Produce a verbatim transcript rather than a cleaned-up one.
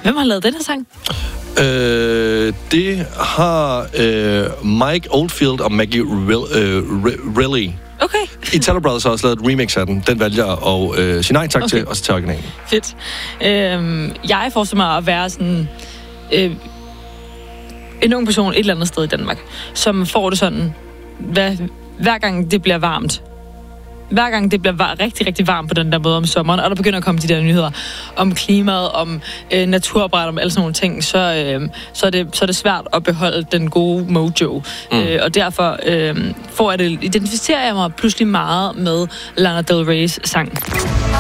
Hvem har lavet den her sang? Øh, det har øh, Mike Oldfield og Maggie Reilly. Okay. Italo Brothers har også lavet et remix af den. Den valgte jeg at øh, sige nej tak okay. til, og så til originalen. Fedt. Øhm, jeg forestiller mig at være sådan... Øh, en ung person et eller andet sted i Danmark, som får det sådan, hvad, hver gang det bliver varmt, hver gang det bliver var, rigtig, rigtig varmt på den der måde om sommeren, og der begynder at komme de der nyheder om klimaet, om øh, naturopret, om alle sådan nogle ting, så, øh, så, er det, så er det svært at beholde den gode mojo. Mm. Øh, og derfor øh, får jeg det, identificerer jeg mig pludselig meget med Lana Del Rey's sang.